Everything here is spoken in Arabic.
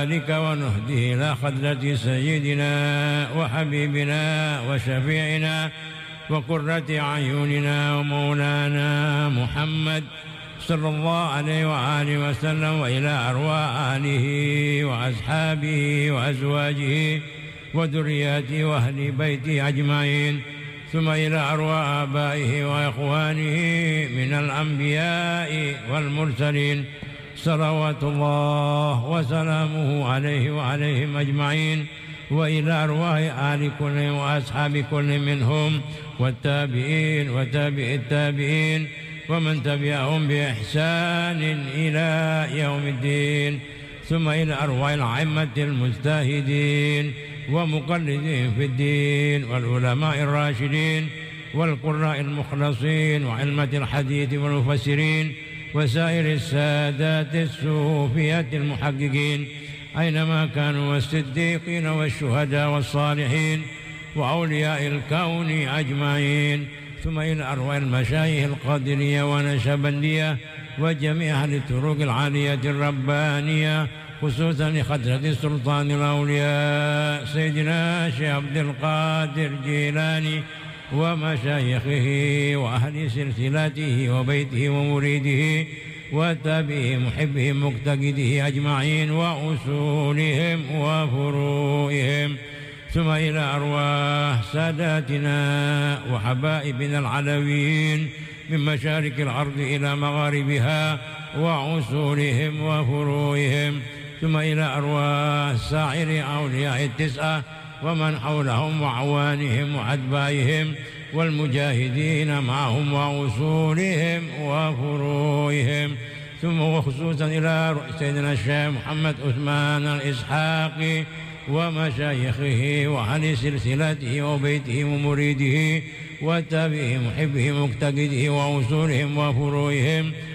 ذلك ونهديه إلى خدرة سيدنا وحبيبنا وشفيعنا وقرة أعيننا ومولانا محمد صلى الله عليه وآله وسلم، وإلى أرواح آله وأصحابه وأزواجه وذرياته وأهل بيته أجمعين، ثم إلى أرواح آبائه وإخوانه من الأنبياء والمرسلين صلوات الله وسلامه عليه وعليهم أجمعين، وإلى أرواح آل كل وأصحاب كل منهم والتابعين وتابع التابعين ومن تبعهم بإحسان إلى يوم الدين، ثم إلى أرواح الأئمة المجتهدين ومقلدين في الدين والعلماء الراشدين والقراء المخلصين وعلمة الحديث والمفسرين وسائر السادات الصوفية المحققين أينما كانوا، والصديقين والشهداء والصالحين وأولياء الكون أجمعين، ثم إلى أرواح المشايخ القادرية ونشبندية وجميع أهل الطرق العالية الربانية، خصوصا لخدرة سلطان الأولياء سيدنا شيخ عبد القادر جيلاني ومشايخه وأهل سلسلته وبيته ومريده وتابعه محبه مقتديه أجمعين وأصولهم وفروعهم، ثم إلى أرواح ساداتنا وحبائبنا العلويين من مشارق الأرض إلى مغاربها وأصولهم وفروعهم، ثم إلى أرواح سائر أولياء التسعة ومن حولهم وأعوانهم وأتباعهم والمجاهدين معهم وأصولهم وفروعهم، ثم وخصوصا إلى سيدنا الشيخ محمد عثمان الإسحاقي ومشايخه وأهل سلسلته وبيته ومريده وتابعه محبه مقتديه وأصولهم وفروعهم،